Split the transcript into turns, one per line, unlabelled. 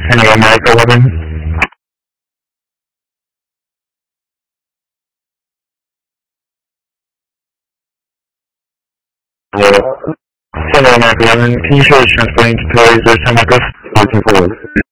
Hello, America 11. Hello, America 11. Can you show us transporting to Paris or San Marcos? Looking forward.